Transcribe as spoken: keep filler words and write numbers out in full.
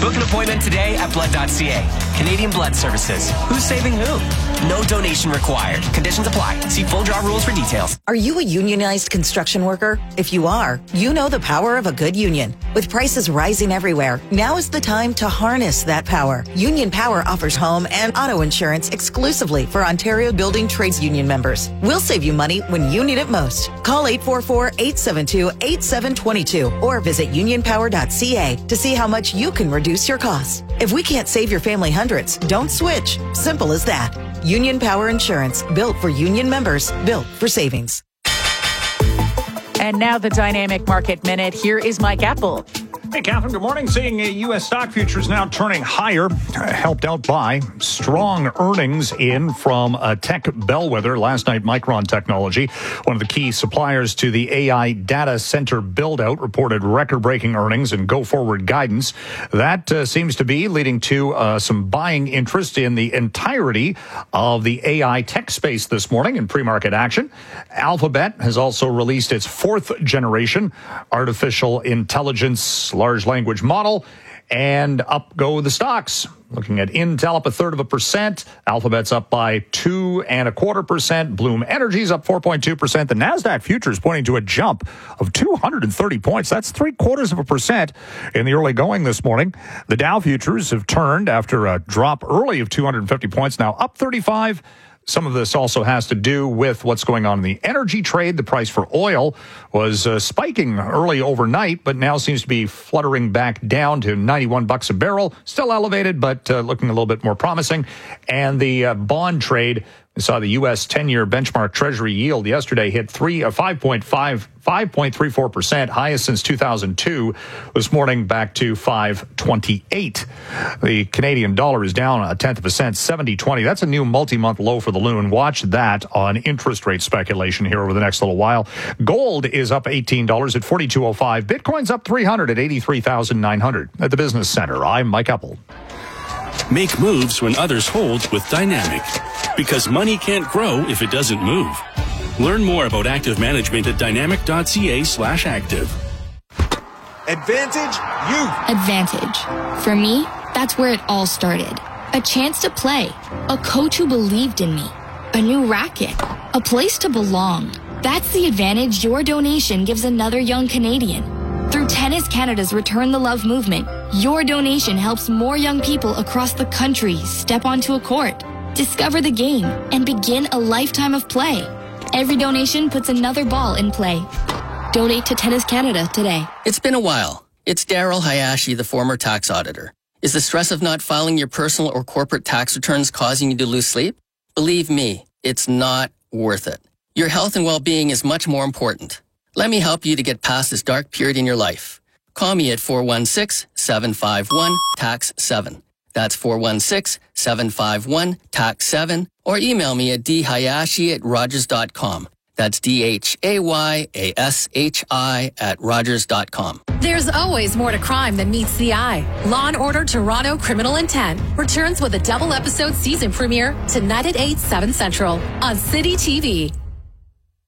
Book an appointment today at blood dot c a. Canadian Blood Services. Who's saving who? No donation required. Conditions apply. See full draw rules for details. Are you a unionized construction worker? If you are, you know the power of a good union. With prices rising everywhere, now is the time to harness that power. Union Power offers home and auto insurance exclusively for Ontario Building Trades Union members. We'll save you money when you need it most. Call eight four four, eight seven two, eight seven two two or visit union power dot c a to see how much you can reduce your costs. If we can't save your family hundreds, don't switch. Simple as that. Union Power Insurance, built for union members, built for savings. And now the Dynamic Market Minute. Here is Mike Apple. Hey, Catherine, good morning. Seeing uh, U S stock futures now turning higher, uh, helped out by strong earnings in from a tech bellwether. Last night, Micron Technology, one of the key suppliers to the A I data center build-out, reported record-breaking earnings and go-forward guidance. That uh, seems to be leading to uh, some buying interest in the entirety of the A I tech space this morning in pre-market action. Alphabet has also released its fourth generation artificial intelligence large language model, and up go the stocks. Looking at Intel up a third of a percent, Alphabet's up by two and a quarter percent, Bloom Energy's up four point two percent. The NASDAQ futures pointing to a jump of two hundred thirty points. That's three quarters of a percent in the early going this morning. The Dow futures have turned after a drop early of two hundred fifty points, now up thirty-five. Some of this also has to do with what's going on in the energy trade. The price for oil was uh, spiking early overnight, but now seems to be fluttering back down to ninety-one bucks a barrel. Still elevated, but uh, looking a little bit more promising. And the uh, bond trade, we saw the U S ten-year benchmark Treasury yield yesterday hit three, uh, five point five, five point three four percent, highest since two thousand two. This morning back to five twenty-eight. The Canadian dollar is down a tenth of a cent, seventy twenty. That's a new multi-month low for the loon. Watch that on interest rate speculation here over the next little while. Gold is up eighteen dollars at forty-two oh five. Bitcoin's up three hundred at eighty-three thousand nine hundred. At the Business Center, I'm Mike Apple. Make moves when others hold with Dynamic, because money can't grow if it doesn't move. Learn more about active management at dynamic dot c a slash active. Advantage Youth. Advantage. For me, that's where it all started. A chance to play, a coach who believed in me, a new racket, a place to belong. That's the advantage your donation gives another young Canadian. Through Tennis Canada's Return the Love movement, your donation helps more young people across the country step onto a court, discover the game, and begin a lifetime of play. Every donation puts another ball in play. Donate to Tennis Canada today. It's been a while. It's Daryl Hayashi, the former tax auditor. Is the stress of not filing your personal or corporate tax returns causing you to lose sleep? Believe me, it's not worth it. Your health and well-being is much more important. Let me help you to get past this dark period in your life. Call me at four one six, seven five one, T A X seven. That's four one six, seven five one, T A X seven. Or email me at d hayashi at rogers dot com. That's D H A Y A S H I at rogers dot com. There's always more to crime than meets the eye. Law and Order Toronto Criminal Intent returns with a double episode season premiere tonight at eight, seven Central on City T V.